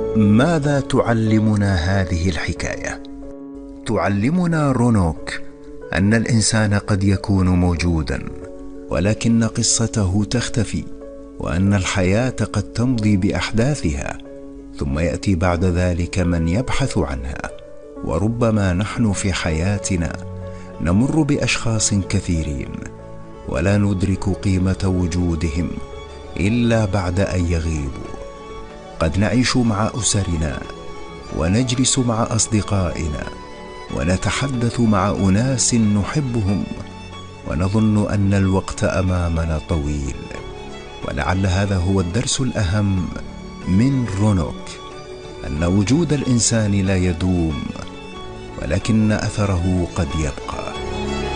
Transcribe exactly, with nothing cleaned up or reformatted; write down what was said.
ماذا تعلمنا هذه الحكاية؟ تعلمنا رونوك أن الإنسان قد يكون موجودا ولكن قصته تختفي، وأن الحياة قد تمضي بأحداثها ثم يأتي بعد ذلك من يبحث عنها. وربما نحن في حياتنا نمر بأشخاص كثيرين ولا ندرك قيمة وجودهم إلا بعد أن يغيبوا. قد نعيش مع أسرنا ونجلس مع أصدقائنا ونتحدث مع أناس نحبهم ونظن أن الوقت أمامنا طويل، ولعل هذا هو الدرس الأهم من رونوك، أن وجود الإنسان لا يدوم ولكن أثره قد يبقى.